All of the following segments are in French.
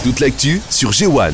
Toute l'actu sur G1.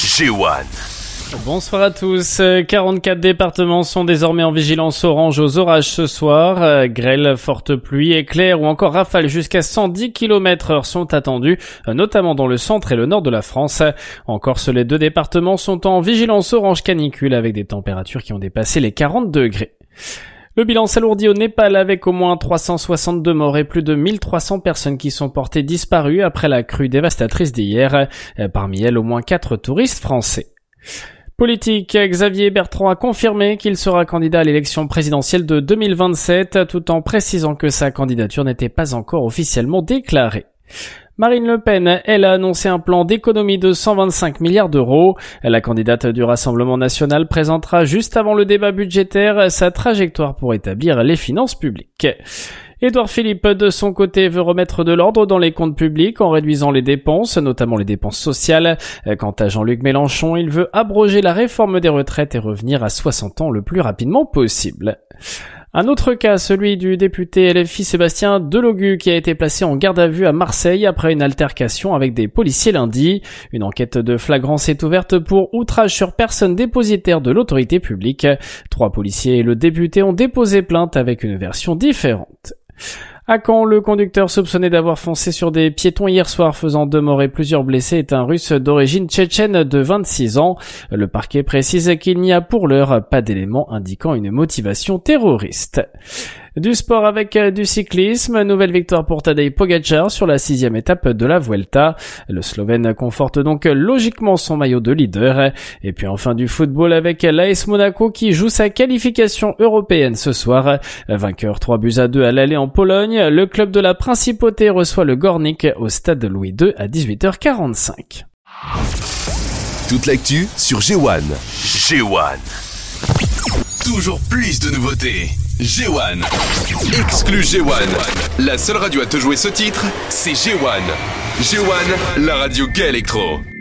Bonsoir à tous. 44 départements sont désormais en vigilance orange aux orages ce soir. Grêle, forte pluie, éclairs ou encore rafales jusqu'à 110 km/h sont attendus, notamment dans le centre et le nord de la France. En Corse, les deux départements sont en vigilance orange canicule avec des températures qui ont dépassé les 40 degrés. Le bilan s'alourdit au Népal avec au moins 362 morts et plus de 1300 personnes qui sont portées disparues après la crue dévastatrice d'hier. Parmi elles, au moins 4 touristes français. Politique, Xavier Bertrand a confirmé qu'il sera candidat à l'élection présidentielle de 2027, tout en précisant que sa candidature n'était pas encore officiellement déclarée. Marine Le Pen, elle a annoncé un plan d'économie de 125 milliards d'euros. La candidate du Rassemblement national présentera juste avant le débat budgétaire sa trajectoire pour établir les finances publiques. Édouard Philippe, de son côté, veut remettre de l'ordre dans les comptes publics en réduisant les dépenses, notamment les dépenses sociales. Quant à Jean-Luc Mélenchon, il veut abroger la réforme des retraites et revenir à 60 ans le plus rapidement possible. Un autre cas, celui du député LFI Sébastien Delogu qui a été placé en garde à vue à Marseille après une altercation avec des policiers lundi. Une enquête de flagrance est ouverte pour outrage sur personne dépositaire de l'autorité publique. 3 policiers et le député ont déposé plainte avec une version différente. À Caen, le conducteur soupçonné d'avoir foncé sur des piétons hier soir faisant 2 morts et plusieurs blessés est un russe d'origine tchétchène de 26 ans. Le parquet précise qu'il n'y a pour l'heure pas d'éléments indiquant une motivation terroriste. Du sport avec du cyclisme, nouvelle victoire pour Tadej Pogačar sur la 6e étape de la Vuelta. Le Slovène conforte donc logiquement son maillot de leader. Et puis enfin du football avec l'AS Monaco qui joue sa qualification européenne ce soir. Vainqueur 3-2 à l'aller en Pologne, le club de la Principauté reçoit le Gornik au stade Louis II à 18h45. Toute l'actu sur G1. Toujours plus de nouveautés. G1. Exclu G1. La seule radio à te jouer ce titre, c'est G1. G1, la radio gay électro.